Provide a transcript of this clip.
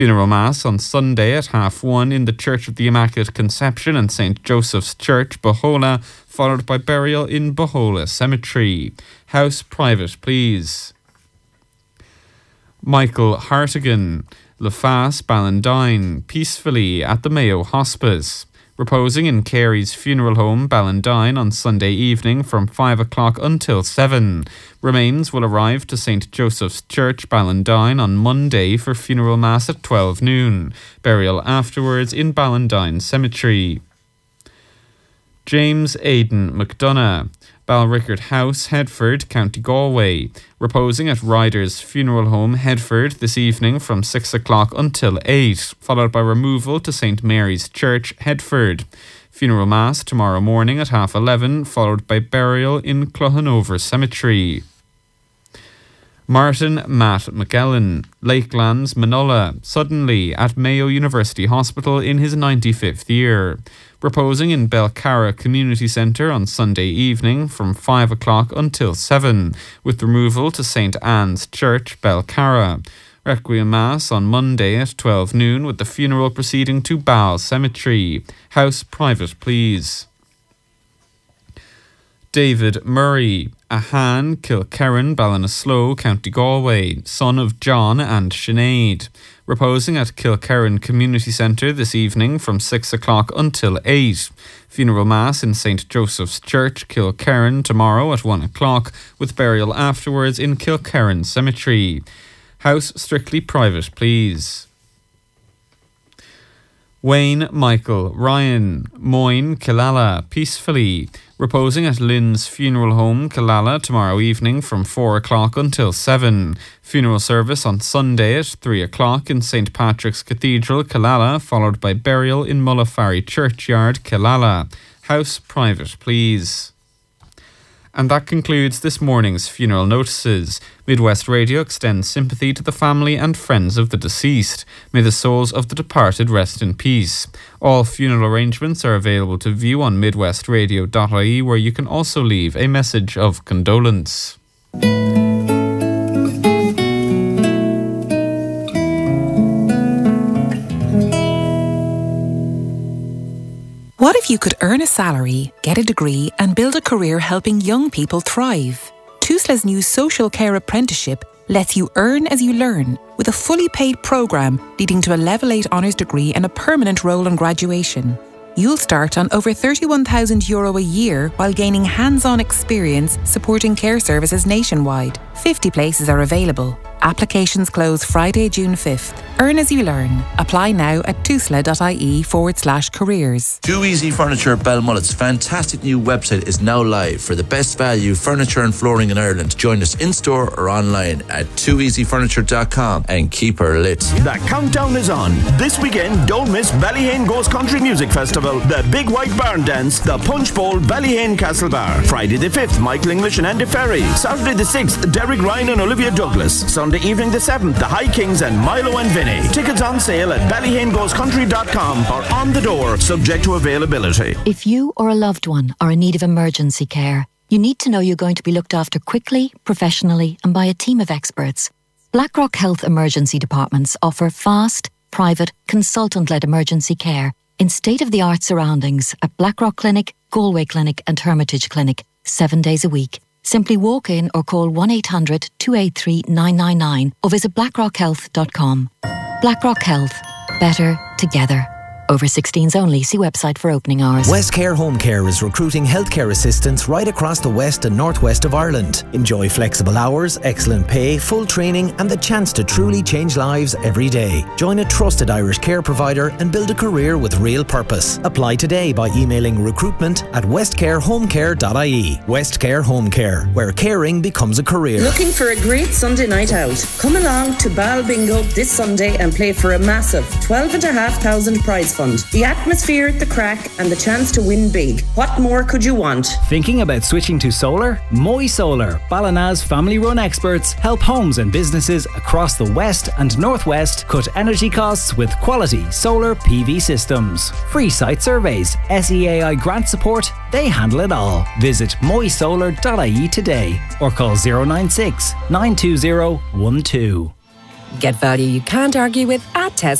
Funeral Mass on Sunday at 1:30 in the Church of the Immaculate Conception and St. Joseph's Church, Bohola, followed by burial in Bohola Cemetery. House private, please. Michael Hartigan, Lafas, Ballandine, peacefully at the Mayo Hospice. Reposing in Carey's funeral home, Ballandine, on Sunday evening from 5 o'clock until 7. Remains will arrive to St. Joseph's Church, Ballandine, on Monday for funeral mass at 12 noon. Burial afterwards in Ballandine Cemetery. James Aidan McDonough, Balrickard House, Headford, County Galway. Reposing at Ryder's Funeral Home, Headford, this evening from 6 o'clock until 8, followed by removal to St. Mary's Church, Headford. Funeral Mass tomorrow morning at 11:30, followed by burial in Clohanover Cemetery. Martin Matt McGellen, Lakelands, Manola, suddenly at Mayo University Hospital in his 95th year. Reposing in Belcarra Community Centre on Sunday evening from 5 o'clock until 7, with removal to St. Anne's Church, Belcarra. Requiem Mass on Monday at 12 noon with the funeral proceeding to Ball Cemetery. House private, please. David Murray, Ahan, Kilkerran, Ballinasloe, County Galway, son of John and Sinead. Reposing at Kilkerran Community Centre this evening from 6 o'clock until 8. Funeral Mass in St. Joseph's Church, Kilkerran, tomorrow at 1 o'clock, with burial afterwards in Kilkerran Cemetery. House strictly private, please. Wayne Michael Ryan, Moyne, Killala, peacefully. Reposing at Lynn's Funeral Home, Killala, tomorrow evening from 4 o'clock until 7. Funeral service on Sunday at 3 o'clock in St. Patrick's Cathedral, Killala, followed by burial in Mullafarry Churchyard, Killala. House private, please. And that concludes this morning's funeral notices. Midwest Radio extends sympathy to the family and friends of the deceased. May the souls of the departed rest in peace. All funeral arrangements are available to view on midwestradio.ie, where you can also leave a message of condolence. What if you could earn a salary, get a degree and build a career helping young people thrive? TUSLA's new social care apprenticeship lets you earn as you learn with a fully paid programme leading to a Level 8 honours degree and a permanent role on graduation. You'll start on over €31,000 a year while gaining hands-on experience supporting care services nationwide. 50 places are available. Applications close Friday, June 5th. Earn as you learn. Apply now at tusla.ie/careers. Too Easy Furniture Belmullet's fantastic new website is now live for the best value furniture and flooring in Ireland. Join us in-store or online at tooeasyfurniture.com and keep her lit. The countdown is on. This weekend, don't miss Ballyhane Ghost Country Music Festival, the Big White Barn Dance, the Punch Bowl, Ballyhane Castle Bar. Friday the 5th, Michael English and Andy Ferry. Saturday the 6th, Derek Ryan and Olivia Douglas. Sunday evening the 7th, the High Kings and Milo and Vinny. Tickets on sale at ballyhaneghostcountry.com or on the door, subject to availability. If you or a loved one are in need of emergency care, you need to know you're going to be looked after quickly, professionally and by a team of experts. Blackrock Health Emergency Departments offer fast, private, consultant-led emergency care in state-of-the-art surroundings at Blackrock Clinic, Galway Clinic and Hermitage Clinic, 7 days a week. Simply walk in or call 1-800-283-999 or visit blackrockhealth.com. Blackrock Health. Better together. Over 16s only. See website for opening hours. Westcare Home Care is recruiting healthcare assistants right across the west and northwest of Ireland. Enjoy flexible hours, excellent pay, full training and the chance to truly change lives every day. Join a trusted Irish care provider and build a career with real purpose. Apply today by emailing recruitment@westcarehomecare.ie. Westcare Home Care, where caring becomes a career. Looking for a great Sunday night out? Come along to Bal Bingo this Sunday and play for a massive $12,500 prize fund. The atmosphere, the crack and the chance to win big. What more could you want? Thinking about switching to solar? Moy Solar, Ballinas's family-run experts, help homes and businesses across the west and northwest cut energy costs with quality solar PV systems. Free site surveys, SEAI grant support, they handle it all. Visit moysolar.ie today or call 096 920 12. Get value you can't argue with at Tesco.